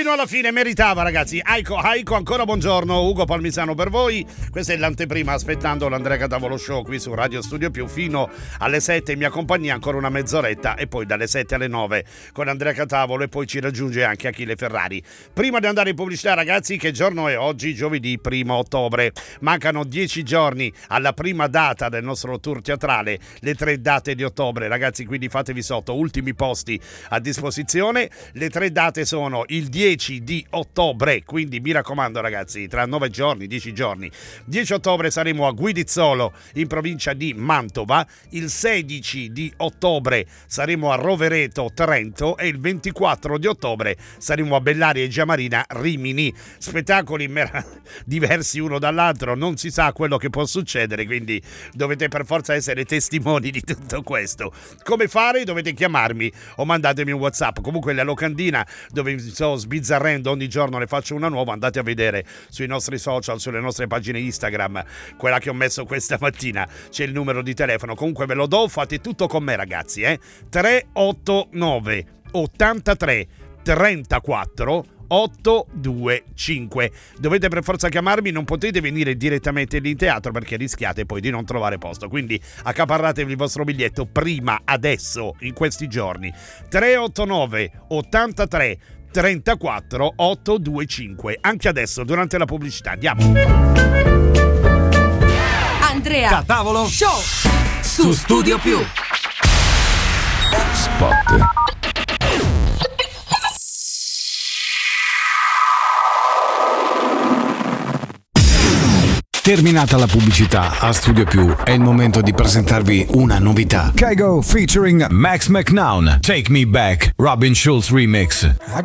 fino alla fine, meritava, ragazzi. Aiko, ancora buongiorno, Ugo Palmisano per voi. Questa è l'anteprima, aspettando l'Andrea Catavolo Show qui su Radio Studio Più fino alle 7 in mia compagnia, ancora una mezz'oretta, e poi dalle 7 alle 9 con Andrea Catavolo, e poi ci raggiunge anche Achille Ferrari. Prima di andare in pubblicità, ragazzi, che giorno è oggi? Giovedì 1 ottobre. Mancano 10 giorni alla prima data del nostro tour teatrale, le 3 date di ottobre, ragazzi, quindi fatevi sotto, ultimi posti a disposizione. Le 3 date sono il 10 di ottobre, quindi mi raccomando, ragazzi, tra 9 giorni, 10 giorni. 10 ottobre saremo a Guidizzolo in provincia di Mantova, il 16 di ottobre saremo a Rovereto, Trento, e il 24 di ottobre saremo a Bellaria e Giamarina, Rimini. Spettacoli diversi uno dall'altro, non si sa quello che può succedere, quindi dovete per forza essere testimoni di tutto questo. Come fare? Dovete chiamarmi o mandatemi un WhatsApp. Comunque la locandina dove mi sto sbizzarrendo ogni giorno, ne faccio una nuova, andate a vedere sui nostri social, sulle nostre pagine Instagram, quella che ho messo questa mattina, c'è il numero di telefono. Comunque ve lo do, fate tutto con me, ragazzi, 389 83 34 825. Dovete per forza chiamarmi, non potete venire direttamente lì in teatro perché rischiate poi di non trovare posto, quindi accaparratevi il vostro biglietto prima, adesso, in questi giorni. 389 83 34 825. Anche adesso, durante la pubblicità, andiamo. Andrea Catavolo Show su Studio Più. Spot. Terminata la pubblicità, a Studio Più è il momento di presentarvi una novità. Kygo featuring Max McNown, Take Me Back, Robin Schulz remix. I